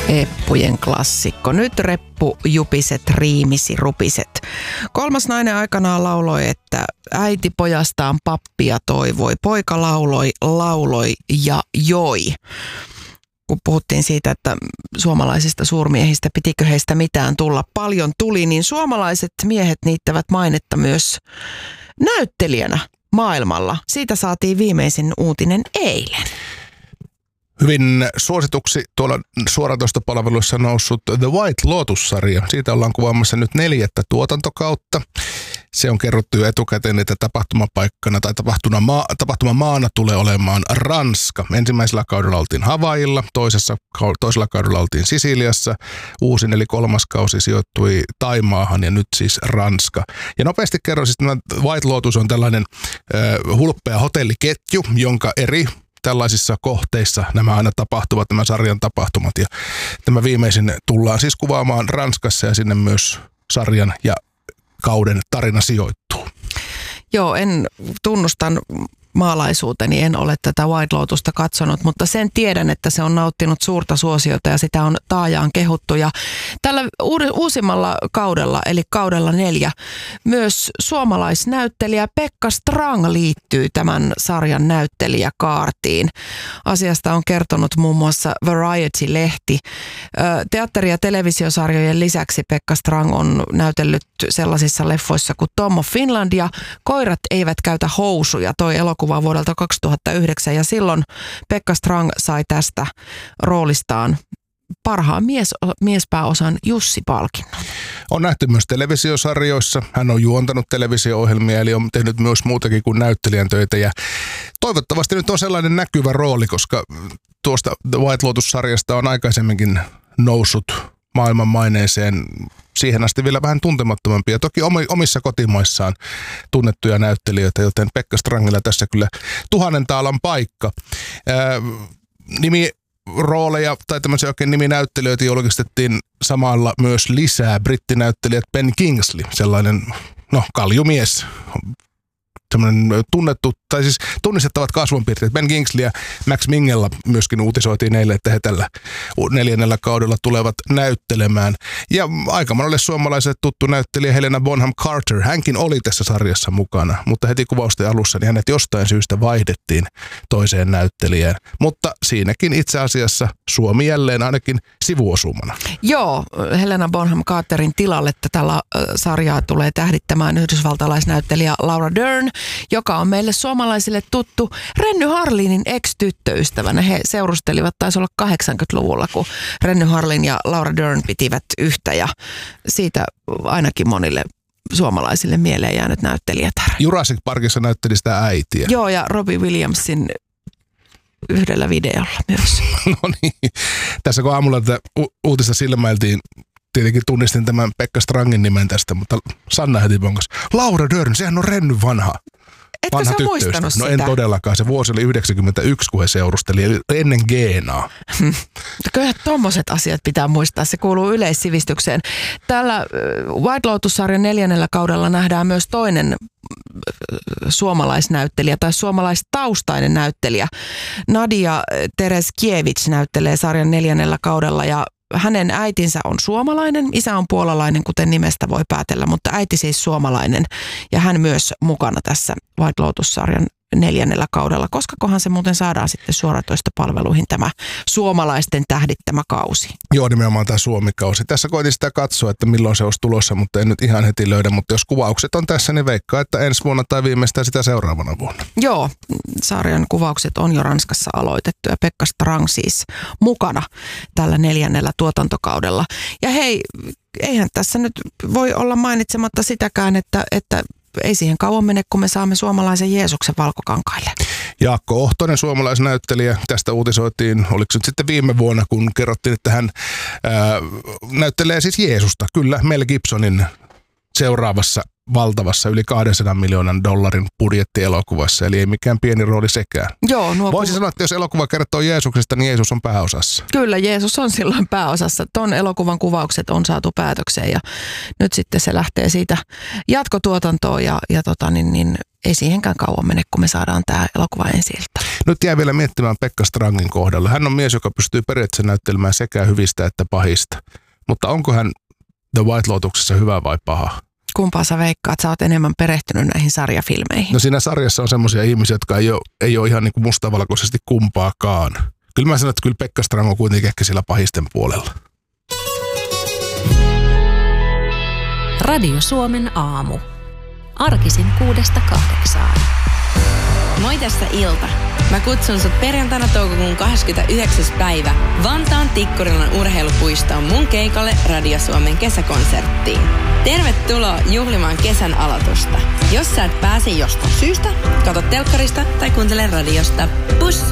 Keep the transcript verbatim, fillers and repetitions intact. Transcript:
Eppujen klassikko. Nyt reppu jupiset, riimisi rupiset. Kolmas nainen aikanaan lauloi, että äiti pojastaan pappia toivoi. Poika lauloi, lauloi ja joi. Kun puhuttiin siitä, että suomalaisista suurmiehistä, pitikö heistä mitään tulla, paljon tuli, niin suomalaiset miehet niittävät mainetta myös näyttelijänä maailmalla. Siitä saatiin viimeisin uutinen eilen. Hyvin suosituksi tuolla suoratoistopalveluissa noussut The White Lotus-sarja. Siitä ollaan kuvaamassa nyt neljättä tuotantokautta. Se on kerrottu jo etukäteen, että tapahtumapaikkana tai tapahtumama, tapahtumamaana tulee olemaan Ranska. Ensimmäisellä kaudella oltiin Havailla, toisessa, toisella kaudella oltiin Sisiliassa. Uusin eli kolmas kausi sijoittui Taimaahan ja nyt siis Ranska. Ja nopeasti kerron, siis tämä White Lotus on tällainen äh, hulppea hotelliketju, jonka eri tällaisissa kohteissa nämä aina tapahtuvat, nämä sarjan tapahtumat. Ja tämä viimeisin tullaan siis kuvaamaan Ranskassa ja sinne myös sarjan ja kauden tarina sijoittuu. Joo, en tunnustan maalaisuuteni, en ole tätä White Lotusta katsonut, mutta sen tiedän, että se on nauttinut suurta suosiota ja sitä on taajaan kehuttu. Ja tällä uusimmalla kaudella, eli kaudella neljä, myös suomalaisnäyttelijä Pekka Strang liittyy tämän sarjan näyttelijäkaartiin. Asiasta on kertonut muun muassa Variety-lehti. Teatteri- ja televisiosarjojen lisäksi Pekka Strang on näytellyt sellaisissa leffoissa kuin Tom of Finland ja Koirat eivät käytä housuja, toi elokuva vuodelta kaksituhattayhdeksän, ja silloin Pekka Strang sai tästä roolistaan parhaan mies, miespääosan Jussi-palkinnon. On nähty myös televisiosarjoissa. Hän on juontanut televisio-ohjelmia, eli on tehnyt myös muutakin kuin näyttelijän töitä. Ja toivottavasti nyt on sellainen näkyvä rooli, koska tuosta The White Lotus-sarjasta on aikaisemminkin noussut maailman maineeseen siihen asti vielä vähän tuntemattomampia. Toki omissa kotimaissaan tunnettuja näyttelijöitä, joten Pekka Strangilla tässä kyllä tuhannen taalan paikka. Ää, nimirooleja tai tämmöisiä oikein niminäyttelijöitä julkistettiin samalla myös lisää. Brittinäyttelijät Ben Kingsley, sellainen no kaljumies, semmoinen tunnettu, tai siis tunnistettavat kasvonpiirteet. Ben Kingsley ja Max Minghella myöskin uutisoitiin eilen, että he tällä neljännellä kaudella tulevat näyttelemään. Ja aika monelle suomalaiselle tuttu näyttelijä Helena Bonham Carter, hänkin oli tässä sarjassa mukana, mutta heti kuvausten alussa niin hänet jostain syystä vaihdettiin toiseen näyttelijään. Mutta siinäkin itse asiassa Suomi jälleen ainakin sivuosumana. Joo, Helena Bonham Carterin tilalle tällä sarjaa tulee tähdittämään yhdysvaltalaisnäyttelijä Laura Dern, joka on meille suomalaisille tuttu Renny Harlinin ex-tyttöystävänä. He seurustelivat, taisi olla kahdeksankymmentäluvulla, kun Renny Harlin ja Laura Dern pitivät yhtä, ja siitä ainakin monille suomalaisille mieleen jäänyt näyttelijätär. Jurassic Parkissa näytteli sitä äitiä. Joo, ja Robbie Williamsin yhdellä videolla myös. No niin. Tässä kun aamulla tätä u- uutista silmäiltiin, tietenkin tunnistin tämän Pekka Strangin nimen tästä, mutta Sanna heti bongas. Laura Dern, sehän on Renny vanha. Etkö vanha sä muistanut no sitä? En todellakaan. Se vuosi oli yhdeksänkymmentäyksi, kun he seurusteli, eli ennen Geenaa. Kyllä tommoset asiat pitää muistaa. Se kuuluu yleissivistykseen. Tällä White Lotus-sarjan neljännellä kaudella nähdään myös toinen suomalaisnäyttelijä tai suomalaistaustainen näyttelijä. Nadia Tereskiewicz näyttelee sarjan neljännellä kaudella, ja hänen äitinsä on suomalainen, isä on puolalainen, kuten nimestä voi päätellä, mutta äiti siis suomalainen, ja hän myös mukana tässä White Lotus-sarjan neljännellä kaudella. Koskakohan se muuten saadaan sitten suoratoistopalveluihin tämä suomalaisten tähdittämä kausi? Joo, nimenomaan tämä Suomi-kausi. Tässä koitin sitä katsoa, että milloin se olisi tulossa, mutta en nyt ihan heti löydä. Mutta jos kuvaukset on tässä, niin veikkaa, että ensi vuonna tai viimeistään sitä seuraavana vuonna. Joo, sarjan kuvaukset on jo Ranskassa aloitettu, ja Pekka Strang siis mukana tällä neljännellä tuotantokaudella. Ja hei, eihän tässä nyt voi olla mainitsematta sitäkään, että, että ei siihen kauan mene, kun me saamme suomalaisen Jeesuksen valkokankaille. Jaakko Ohtonen, suomalaisnäyttelijä, tästä uutisoitiin, oliko se nyt sitten viime vuonna, kun kerrottiin, että hän ää, näyttelee siis Jeesusta, kyllä, Mel Gibsonin seuraavassa valtavassa yli kahdensadan miljoonan dollarin budjettielokuvassa, eli ei mikään pieni rooli sekään. Joo, nuo Voisi kuva... sanoa, että jos elokuva kertoo Jeesuksesta, niin Jeesus on pääosassa. Kyllä, Jeesus on silloin pääosassa. Ton elokuvan kuvaukset on saatu päätökseen ja nyt sitten se lähtee siitä jatkotuotantoon ja, ja tota, niin, niin, ei siihenkään kauan mene, kun me saadaan tämä elokuva ensi-iltaan. Nyt jää vielä miettimään Pekka Strangin kohdalla. Hän on mies, joka pystyy periaatteessa näyttelemään sekä hyvistä että pahista. Mutta onko hän The White Lotuksessa hyvä vai paha? Kumpaa sä veikkaat? Sä oot enemmän perehtynyt näihin sarjafilmeihin. No siinä sarjassa on semmoisia ihmisiä, jotka ei ole, ei ole ihan niin kuin mustavalkoisesti kumpaakaan. Kyllä mä sanon, että kyllä Pekka Strang on kuitenkin ehkä sillä pahisten puolella. Radio Suomen aamu. Arkisin kuudesta kahdeksaan. Moi, tässä Ilta. Mä kutsun sut perjantaina toukokuun kahdeskymmenesyhdeksäs päivä Vantaan Tikkurilan urheilupuistoon mun keikalle Radio Suomen kesäkonserttiin. Tervetuloa juhlimaan kesän aloitusta. Jos sä et pääse jostain syystä, katso telkkarista tai kuuntele radiosta. Pus!